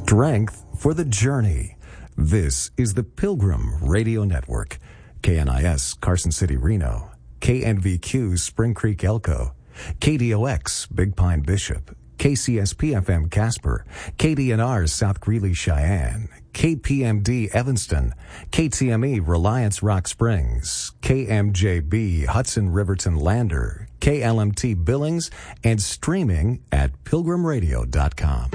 Strength for the journey. This is the Pilgrim Radio Network. KNIS Carson City, Reno. KNVQ Spring Creek, Elko. KDOX Big Pine, Bishop. KCSP-FM Casper. KDNR South Greeley, Cheyenne. KPMD Evanston. KTME Reliance Rock Springs. KMJB Hudson Riverton Lander. KLMT Billings, and streaming at pilgrimradio.com.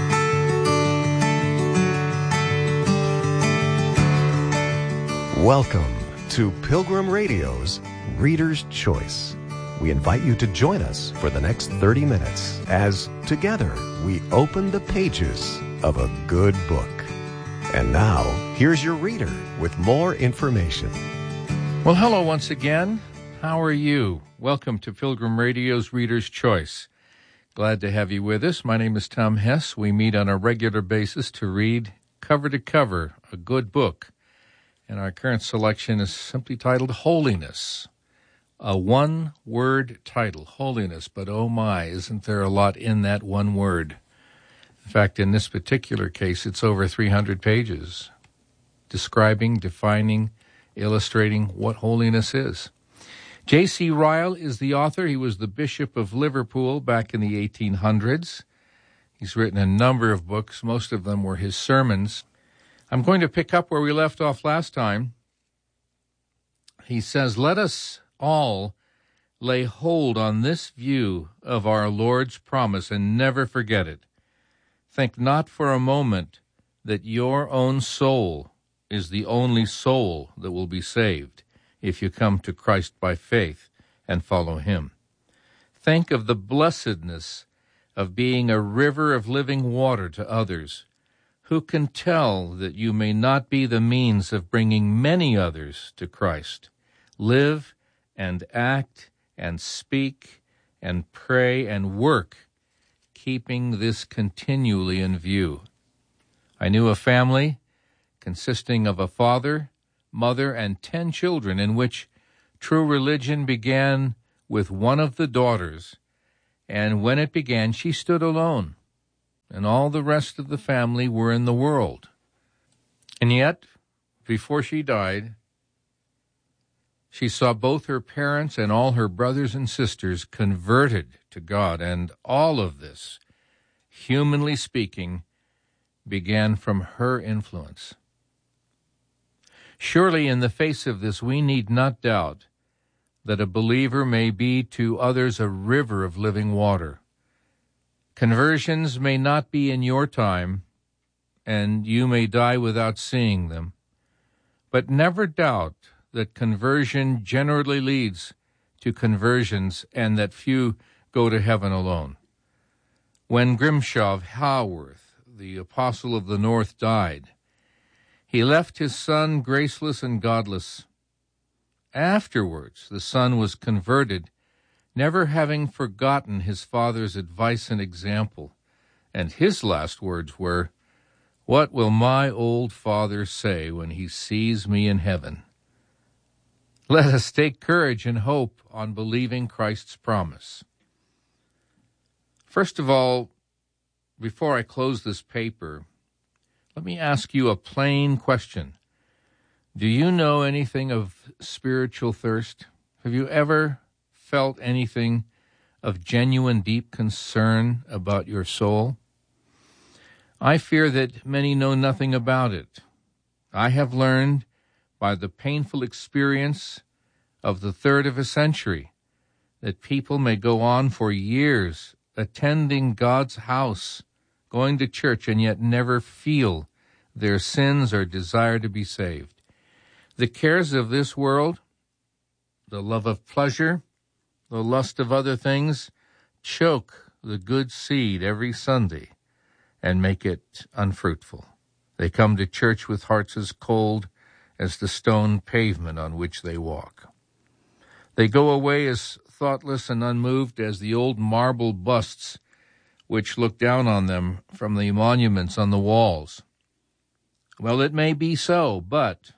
Welcome to Pilgrim Radio's Reader's Choice. We invite you to join us for the next 30 minutes as together we open the pages of a good book. And now, here's your reader with more information. Well, hello once again. How are you? Welcome to Pilgrim Radio's Reader's Choice. Glad to have you with us. My name is Tom Hess. We meet on a regular basis to read cover to cover a good book. And our current selection is simply titled Holiness. A one-word title, Holiness, but oh my, isn't there a lot in that one word? In fact, in this particular case, it's over 300 pages, describing, defining, illustrating what holiness is. J.C. Ryle is the author. He was the Bishop of Liverpool back in the 1800s. He's written a number of books. Most of them were his sermons. I'm going to pick up where we left off last time. He says, "Let us all lay hold on this view of our Lord's promise and never forget it. Think not for a moment that your own soul is the only soul that will be saved if you come to Christ by faith and follow him. Think of the blessedness of being a river of living water to others. Who can tell that you may not be the means of bringing many others to Christ? Live and act and speak and pray and work, keeping this continually in view. I knew a family consisting of a father, mother, and 10 children in which true religion began with one of the daughters, and when it began, she stood alone, and all the rest of the family were in the world. And yet, before she died, she saw both her parents and all her brothers and sisters converted to God, and all of this, humanly speaking, began from her influence. Surely in the face of this, we need not doubt that a believer may be to others a river of living water. Conversions may not be in your time, and you may die without seeing them, but never doubt that conversion generally leads to conversions and that few go to heaven alone. When Grimshaw of Haworth, the apostle of the North, died, he left his son graceless and godless. Afterwards, the son was converted, never having forgotten his father's advice and example, and his last words were, "What will my old father say when he sees me in heaven?" Let us take courage and hope on believing Christ's promise. First of all, before I close this paper, let me ask you a plain question. Do you know anything of spiritual thirst? Have you ever felt anything of genuine, deep concern about your soul? I fear that many know nothing about it. I have learned by the painful experience of the third of a century that people may go on for years attending God's house, going to church, and yet never feel their sins or desire to be saved. The cares of this world, the love of pleasure, the lust of other things, choke the good seed every Sunday and make it unfruitful. They come to church with hearts as cold as the stone pavement on which they walk. They go away as thoughtless and unmoved as the old marble busts which look down on them from the monuments on the walls. Well, it may be so, but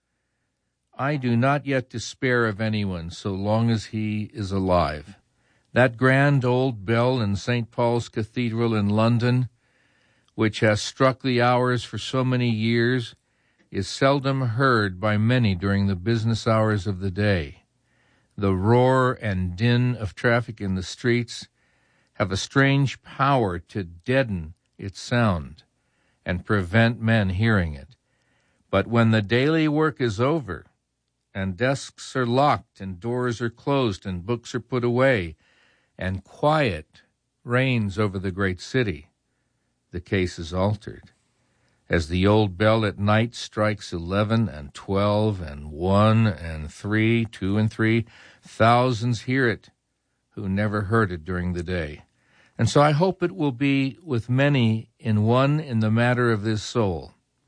I do not yet despair of anyone so long as he is alive. That grand old bell in St. Paul's Cathedral in London which has struck the hours for so many years, is seldom heard by many during the business hours of the day. The roar and din of traffic in the streets have a strange power to deaden its sound and prevent men hearing it. But when the daily work is over, and desks are locked, and doors are closed, and books are put away, and quiet reigns over the great city, the case is altered. As the old bell at night strikes 11 and 12 and 1 and 3, 2 and 3, thousands hear it who never heard it during the day. And so I hope it will be with many in the matter of this soul.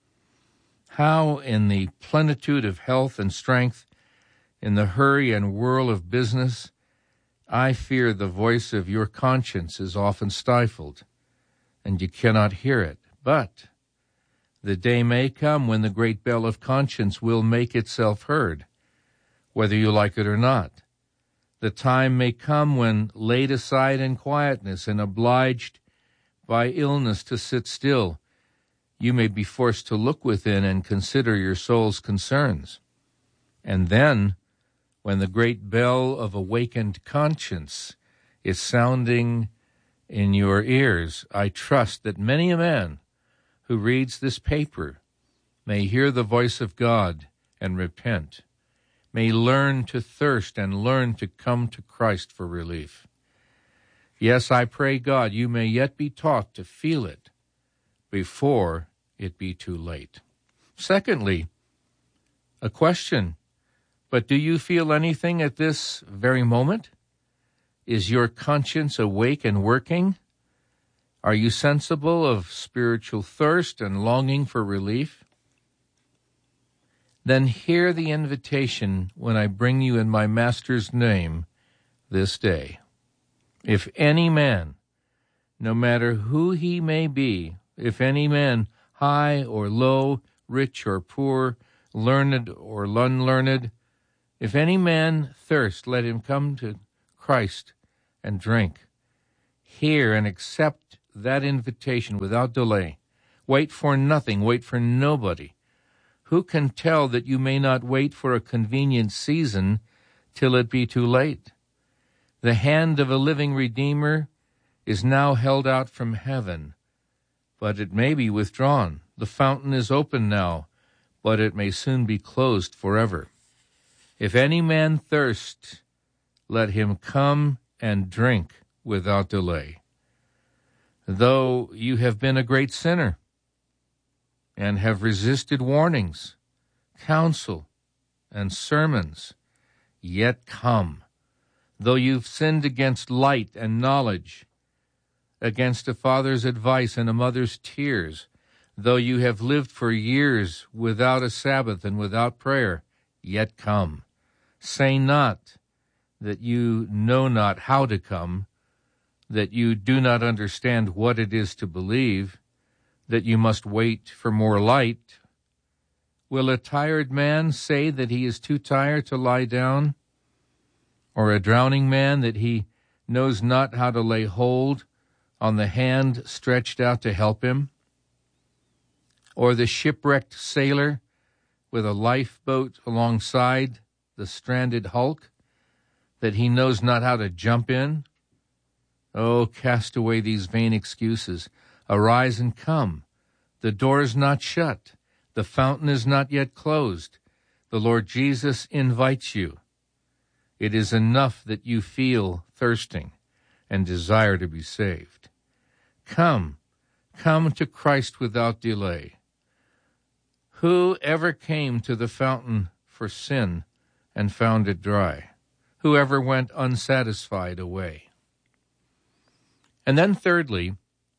How in the plenitude of health and strength, in the hurry and whirl of business, I fear the voice of your conscience is often stifled, and you cannot hear it. But the day may come when the great bell of conscience will make itself heard, whether you like it or not. The time may come when, laid aside in quietness and obliged by illness to sit still, you may be forced to look within and consider your soul's concerns. And then, when the great bell of awakened conscience is sounding in your ears, I trust that many a man who reads this paper may hear the voice of God and repent, may learn to thirst and learn to come to Christ for relief. Yes, I pray God you may yet be taught to feel it before it be too late. Secondly, a question. But do you feel anything at this very moment? Is your conscience awake and working? Are you sensible of spiritual thirst and longing for relief? Then hear the invitation when I bring you in my Master's name this day. If any man, no matter who he may be, if any man high or low, rich or poor, learned or unlearned, if any man thirst, let him come to Christ and drink. Hear and accept that invitation without delay. Wait for nothing, wait for nobody. Who can tell that you may not wait for a convenient season till it be too late? The hand of a living Redeemer is now held out from heaven, but it may be withdrawn. The fountain is open now, but it may soon be closed forever. If any man thirst, let him come and drink without delay. Though you have been a great sinner, and have resisted warnings, counsel, and sermons, yet come. Though you've sinned against light and knowledge, against a father's advice and a mother's tears, though you have lived for years without a Sabbath and without prayer, yet come. Say not that you know not how to come, that you do not understand what it is to believe, that you must wait for more light. Will a tired man say that he is too tired to lie down? Or a drowning man that he knows not how to lay hold on the hand stretched out to help him? Or the shipwrecked sailor with a lifeboat alongside the stranded hulk that he knows not how to jump in? Oh, cast away these vain excuses. Arise and come. The door is not shut. The fountain is not yet closed. The Lord Jesus invites you. It is enough that you feel thirsting and desire to be saved. Come to Christ without delay. Who ever came to the fountain for sin and found it dry? Who ever went unsatisfied away? And then thirdly,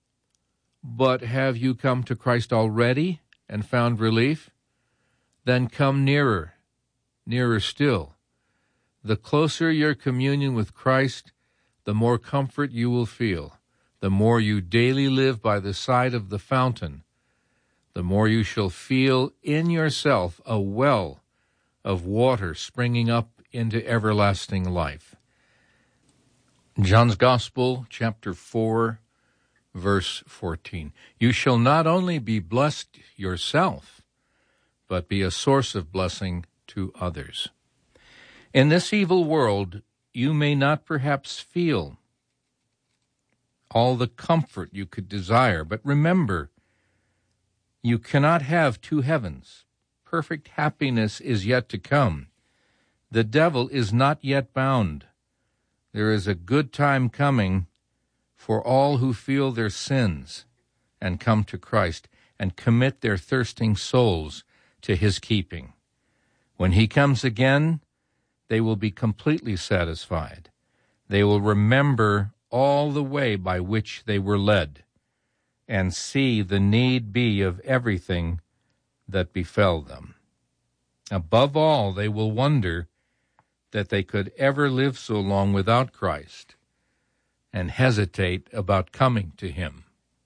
but have you come to Christ already and found relief? Then come nearer, nearer still. The closer your communion with Christ, the more comfort you will feel. The more you daily live by the side of the fountain, the more you shall feel in yourself a well of water springing up into everlasting life. John's Gospel, chapter 4, verse 14. You shall not only be blessed yourself, but be a source of blessing to others. In this evil world, you may not perhaps feel all the comfort you could desire, but remember, you cannot have two heavens. Perfect happiness is yet to come. The devil is not yet bound. There is a good time coming for all who feel their sins and come to Christ and commit their thirsting souls to his keeping. When he comes again, they will be completely satisfied. They will remember all the way by which they were led and see the need be of everything that befell them. Above all, they will wonder that they could ever live so long without Christ and hesitate about coming to him.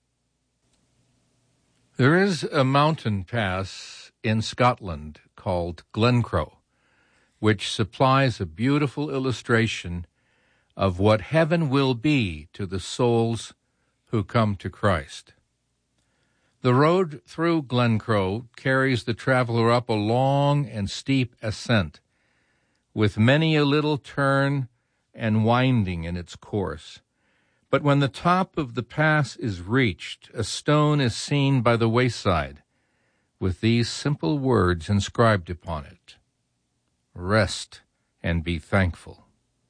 There is a mountain pass in Scotland called Glencroe, which supplies a beautiful illustration of what heaven will be to the souls who come to Christ. The road through Glencroe carries the traveler up a long and steep ascent, with many a little turn and winding in its course. But when the top of the pass is reached, a stone is seen by the wayside, with these simple words inscribed upon it: Rest and be thankful.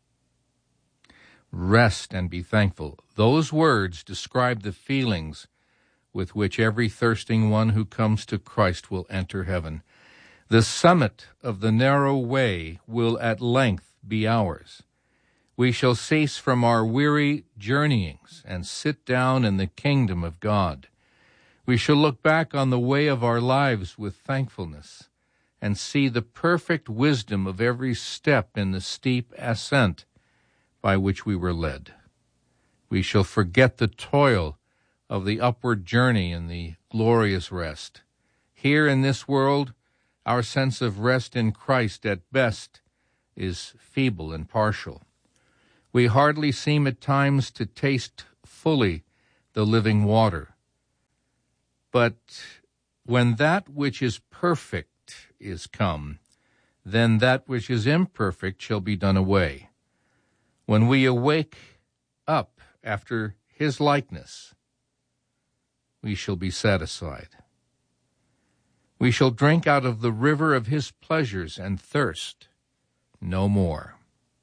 Rest and be thankful. Those words describe the feelings with which every thirsting one who comes to Christ will enter heaven. The summit of the narrow way will at length be ours. We shall cease from our weary journeyings and sit down in the kingdom of God. We shall look back on the way of our lives with thankfulness and see the perfect wisdom of every step in the steep ascent by which we were led. We shall forget the toil of the upward journey and the glorious rest. Here in this world, our sense of rest in Christ at best is feeble and partial. We hardly seem at times to taste fully the living water. But when that which is perfect is come, then that which is imperfect shall be done away. When we awake up after his likeness, we shall be satisfied. We shall drink out of the river of his pleasures and thirst no more.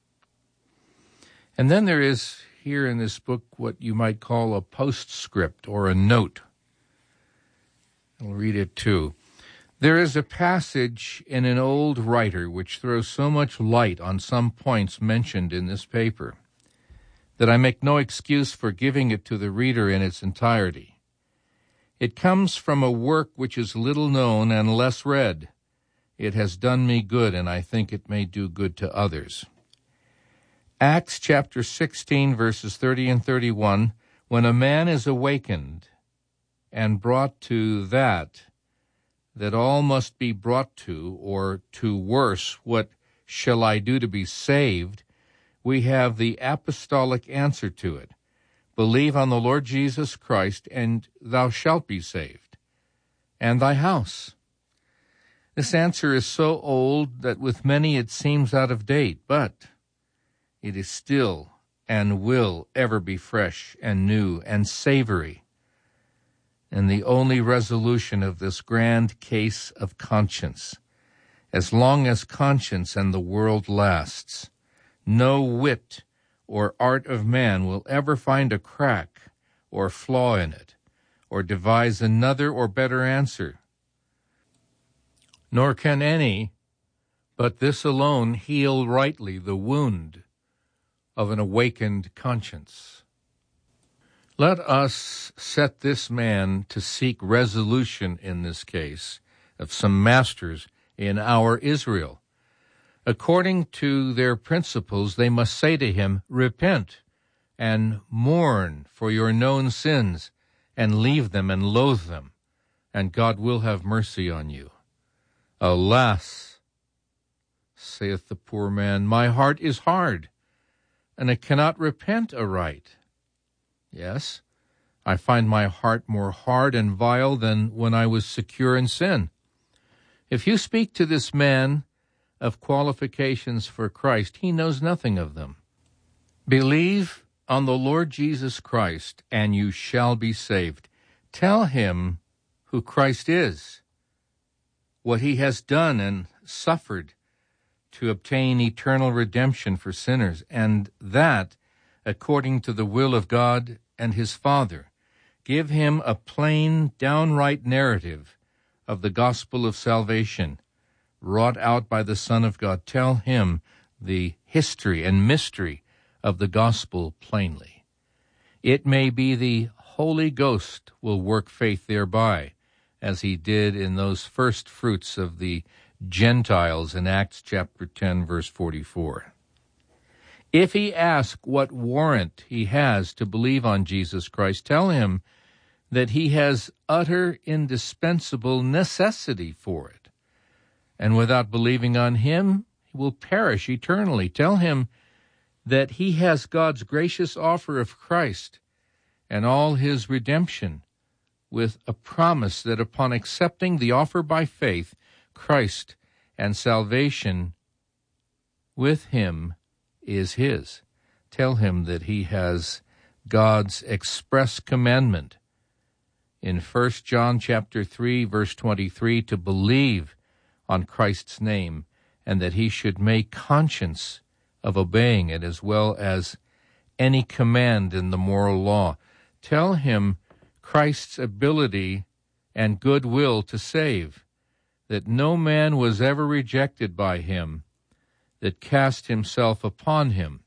And then there is here in this book what you might call a postscript or a note. I'll read it too. There is a passage in an old writer which throws so much light on some points mentioned in this paper that I make no excuse for giving it to the reader in its entirety. It comes from a work which is little known and less read. It has done me good, and I think it may do good to others. Acts chapter 16, verses 30 and 31, when a man is awakened and brought to that all must be brought to, or to worse, what shall I do to be saved, we have the apostolic answer to it. Believe on the Lord Jesus Christ, and thou shalt be saved, and thy house. This answer is so old that with many it seems out of date, but it is still and will ever be fresh and new and savory, and the only resolution of this grand case of conscience. As long as conscience and the world lasts, no wit or art of man will ever find a crack or flaw in it, or devise another or better answer. Nor can any, but this alone, heal rightly the wound of an awakened conscience. Let us set this man to seek resolution in this case of some masters in our Israel. According to their principles, they must say to him, repent and mourn for your known sins, and leave them and loathe them, and God will have mercy on you. Alas, saith the poor man, my heart is hard, and I cannot repent aright. Yes, I find my heart more hard and vile than when I was secure in sin. If you speak to this man of qualifications for Christ, he knows nothing of them. Believe on the Lord Jesus Christ, and you shall be saved. Tell him who Christ is, what he has done and suffered to obtain eternal redemption for sinners, and that according to the will of God and his Father. Give him a plain, downright narrative of the gospel of salvation wrought out by the Son of God. Tell him the history and mystery of the gospel plainly. It may be the Holy Ghost will work faith thereby, as he did in those first fruits of the Gentiles in Acts chapter 10, verse 44. If he asks what warrant he has to believe on Jesus Christ, tell him that he has utter indispensable necessity for it, and without believing on him, he will perish eternally. Tell him that he has God's gracious offer of Christ and all his redemption, with a promise that upon accepting the offer by faith, Christ and salvation with him is his. Tell him that he has God's express commandment in 1 John chapter 3, verse 23, to believe on Christ's name, and that he should make conscience of obeying it, as well as any command in the moral law. Tell him Christ's ability and goodwill to save, that no man was ever rejected by him that cast himself upon him,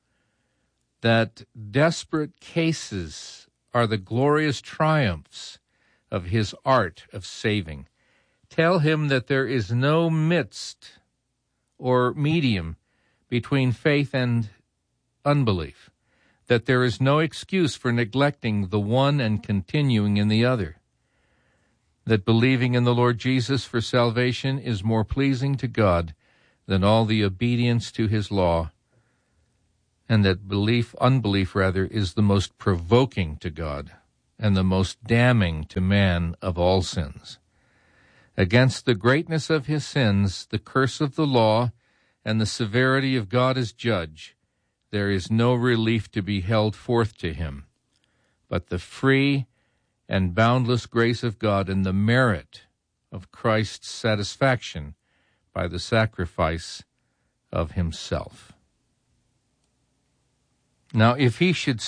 that desperate cases are the glorious triumphs of his art of saving. Tell him that there is no midst or medium between faith and unbelief, that there is no excuse for neglecting the one and continuing in the other, that believing in the Lord Jesus for salvation is more pleasing to God than all the obedience to his law, and that unbelief is the most provoking to God and the most damning to man of all sins. Against the greatness of his sins, the curse of the law, and the severity of God as judge, there is no relief to be held forth to him, but the free and boundless grace of God and the merit of Christ's satisfaction by the sacrifice of himself. Now, if he should